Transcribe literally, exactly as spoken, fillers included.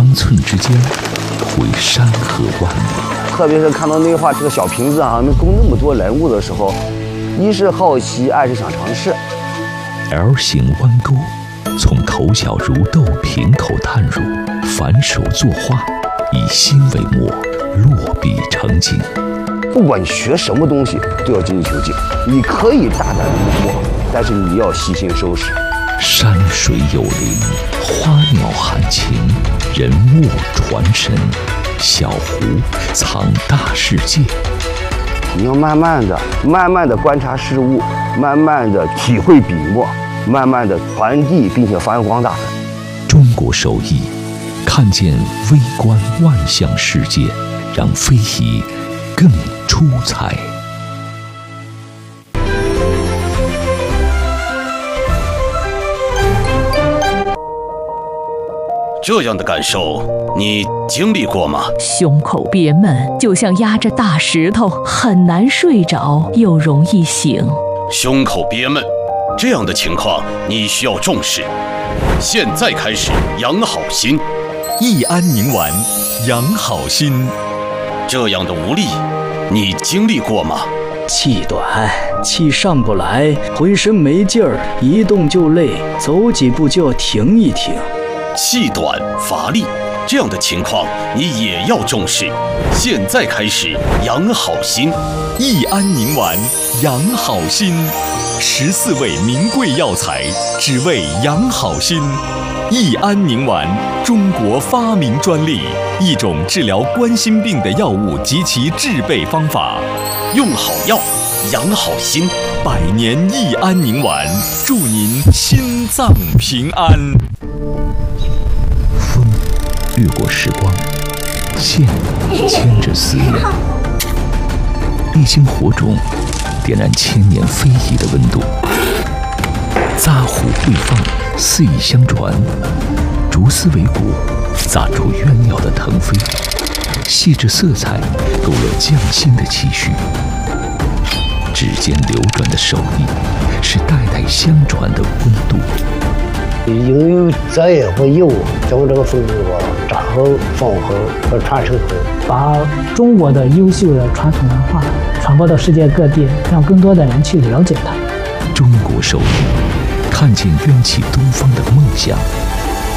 方寸之间，绘山河万里。 特别是看到内画这个小瓶子啊，能供那么多人物的时候，一是好奇，二是想尝试。 L 型弯钩，从口小如豆瓶口探入，反手作画，以心为墨，落笔成景。 不管学什么东西，都要精益求精。你可以大胆地摸，但是你要细心收拾。 山水有灵，花鸟含情，人物传神，小湖藏大世界。 你要慢慢的、慢慢的观察事物，慢慢的体会笔墨，慢慢的传递，并且发扬光大。 中国手艺，看见微观万象世界，让非遗更出彩。 这样的感受，你经历过吗？ 胸口憋闷，就像压着大石头，很难睡着，又容易醒。 胸口憋闷，这样的情况你需要重视。现在开始养好心， 益安宁丸养好心。 这样的无力，你经历过吗？ 气短，气上不来，浑身没劲儿，一动就累，走几步就要停一停。 气短乏力，这样的情况你也要重视。现在开始养好心， 益安宁丸养好心，十四味名贵药材，只为养好心。益安宁丸，中国发明专利，一种治疗冠心病的药物及其制备方法。 用好药，养好心， 百年益安宁丸，祝您心脏平安。 风掠过时光，线牵着思念，一星火种点燃千年非遗的温度。扎虎会放，四意相传，竹丝为骨，砸出鸳鸟的腾飞，细致色彩勾勒匠心的期许。指尖流转的手艺，是代代相传的温度。 应有则业会有，将这个风俗啊扎好、放好和传承好， 把中国的优秀的传统文化传播到世界各地，让更多的人去了解它。 中国手艺，看见冤气东方的梦想。